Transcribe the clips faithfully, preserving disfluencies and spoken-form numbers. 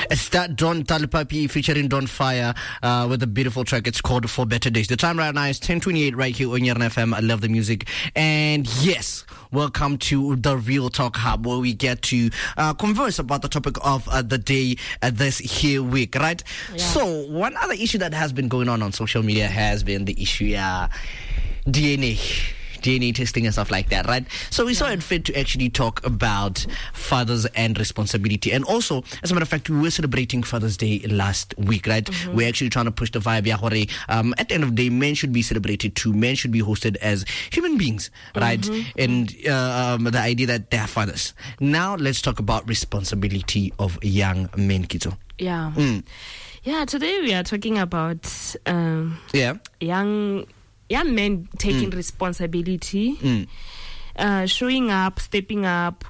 It's that Don Talipapi featuring Don Fire uh, with a beautiful track. It's called For Better Days. The time right now is ten twenty-eight right here on Yarn F M. I love the music. And yes, welcome to the Real Talk Hub, where we get to uh, converse about the topic of uh, the day uh, this here week, right? Yeah. So one other issue that has been going on on social media has been the issue uh, D N A. D N A testing and stuff like that, right? So we yeah. saw it fit to actually talk about fathers and responsibility. And also, as a matter of fact, we were celebrating Father's Day last week, right? Mm-hmm. We're actually trying to push the vibe. Um, at the end of the day, men should be celebrated too. Men should be hosted as human beings, right? Mm-hmm. And uh, um, the idea that they're fathers. Now, let's talk about responsibility of young men, Kitso. Yeah. Mm. Yeah, today we are talking about um, yeah. young... young men taking mm. responsibility, mm. uh, showing up, stepping up.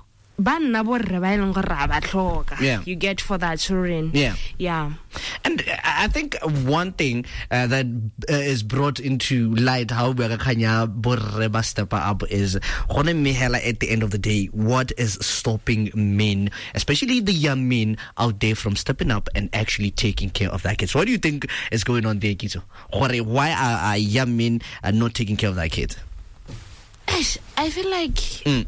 Yeah. You get for that children. Yeah. Yeah. And I think one thing uh, that uh, is brought into light how we are step up is at the end of the day, what is stopping men, especially the young men out there, from stepping up and actually taking care of their kids? What do you think is going on there, Kizo? Why are, are young men uh, not taking care of their kids? I feel like mm.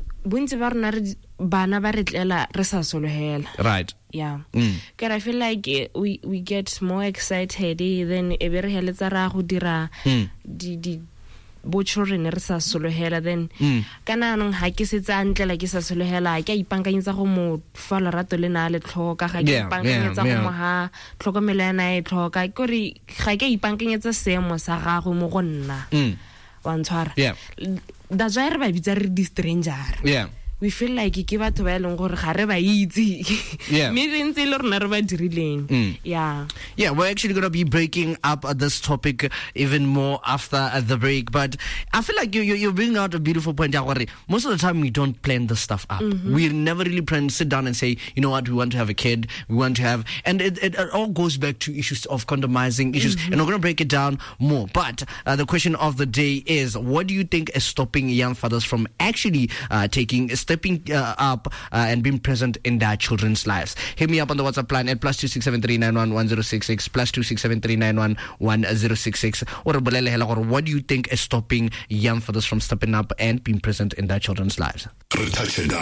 right. Yeah. Mm. Because I feel like uh, we we get more excited than every mm. di di bo children re sa solohela then kana nang ha ke se tsantle like sa solohela ke ipanganyetsa go mo fa lerato le na le tlhoka ga ke ipanganyetsa go mo ha tlhokomelo ya na e tlhoka ke re ga ke ipanganyetsa seemo sa gago mo go nna wa ntshwara. Yeah. That's why re ba bitsa re di stranger. Yeah. We feel like ke batho ba eleng gore ga re ba itse. Yeah. Me rentse le rena re ba dirileng. Yeah. Yeah, we're actually going to be breaking up uh, this topic even more after uh, the break. But I feel like you, you, you're bringing out a beautiful point. Most of the time, we don't plan this stuff up. Mm-hmm. We never really plan, sit down and say, you know what, we want to have a kid. We want to have... And it, it, it all goes back to issues of condomizing issues. Mm-hmm. And we're going to break it down more. But uh, the question of the day is, what do you think is stopping young fathers from actually uh, taking... stepping uh, up uh, and being present in their children's lives? Hit me up on the WhatsApp line at plus two six seven three nine one one zero six six, plus two six seven three nine one one zero six six. Or what do you think is stopping young fathers from stepping up and being present in their children's lives? WhatsApp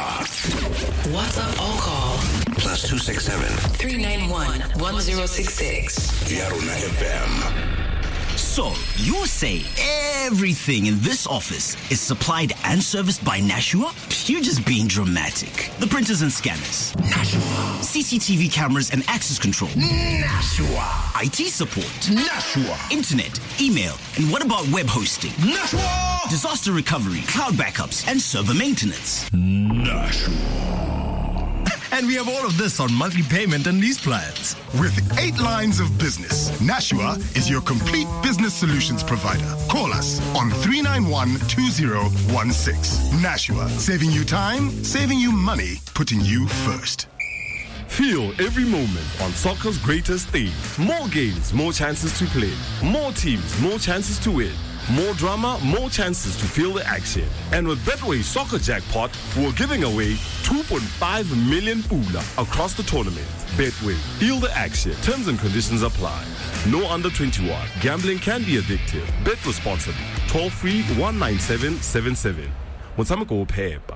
or call plus two six seven three nine one one zero six six. Yarona F M. So, you say everything in this office is supplied and serviced by Nashua? You're just being dramatic. The printers and scanners. Nashua. C C T V cameras and access control. Nashua. I T support. Nashua. Internet, email, and what about web hosting? Nashua. Disaster recovery, cloud backups, and server maintenance. Nashua. And we have all of this on monthly payment and lease plans. With eight lines of business, Nashua is your complete business solutions provider. Call us on three nine one two zero one six. Nashua, saving you time, saving you money, putting you first. Feel every moment on soccer's greatest stage. More games, more chances to play. More teams, more chances to win. More drama, more chances to feel the action. And with Betway Soccer Jackpot, we're giving away two point five million pula across the tournament. Betway, feel the action. Terms and conditions apply. No under twenty-one. Gambling can be addictive. Bet responsibly. Toll free one nine seven seven seven. Motshameko o phepa.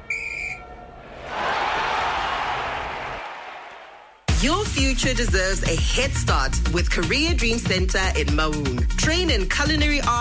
Your future deserves a head start with Career Dream Center in Maun. Train in culinary arts.